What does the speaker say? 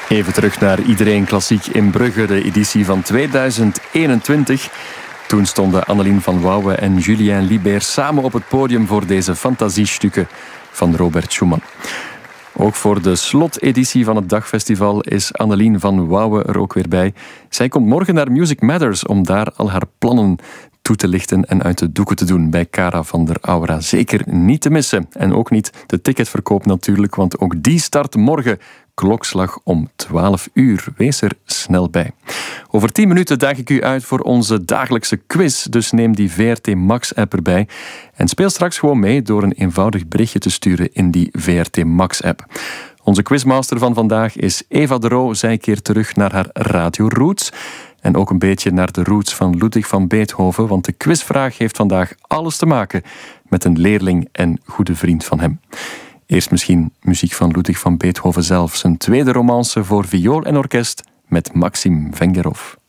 Even terug naar Iedereen Klassiek in Brugge, de editie van 2021. Toen stonden Annelien van Wouwen en Julien Libert samen op het podium voor deze fantasiestukken van Robert Schumann. Ook voor de sloteditie van het Dagfestival is Annelien van Wouwen er ook weer bij. Zij komt morgen naar Music Matters om daar al haar plannen toe te lichten en uit de doeken te doen bij Cara van der Aura. Zeker niet te missen. En ook niet de ticketverkoop natuurlijk, want ook die start morgen. Klokslag om 12 uur. Wees er snel bij. Over 10 minuten daag ik u uit voor onze dagelijkse quiz, dus neem die VRT Max-app erbij. En speel straks gewoon mee door een eenvoudig berichtje te sturen in die VRT Max-app. Onze quizmaster van vandaag is Eva de Roo. Zij keert terug naar haar radio-roots. En ook een beetje naar de roots van Ludwig van Beethoven, want de quizvraag heeft vandaag alles te maken met een leerling en goede vriend van hem. Eerst misschien muziek van Ludwig van Beethoven zelf, zijn tweede romance voor viool en orkest met Maxim Vengerov.